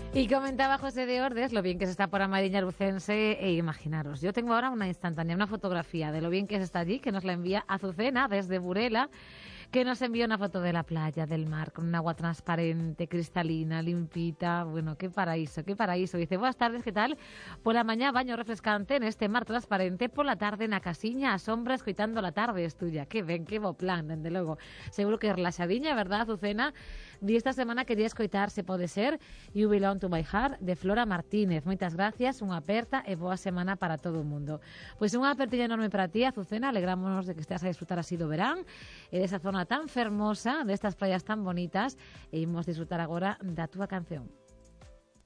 Y comentaba José de Ordes lo bien que se está por Amadiña Lucense, e imaginaros, yo tengo ahora una instantánea, una fotografía de lo bien que se está allí, que nos la envía Azucena desde Burela, que nos envió una foto de la playa, del mar, con un agua transparente, cristalina, limpita. Bueno, qué paraíso, qué paraíso. Dice, buenas tardes, ¿qué tal? Por la mañana baño refrescante en este mar transparente, por la tarde na casiña, a sombra, escoitando la tarde es tuya. Que ben, que bo plan, dende logo. Seguro que relaxadiña, verdad, Azucena? Di esta semana quería escoitar Se Pode Ser, You Belong to My Heart, de Flora Martínez. Moitas gracias, unha aperta e boa semana para todo o mundo. Pois unha apertilla enorme para ti, Azucena, alegrámonos de que esteas a disfrutar así do verán, e desa zona tan fermosa, destas praias tan bonitas, e imos disfrutar agora da túa canción.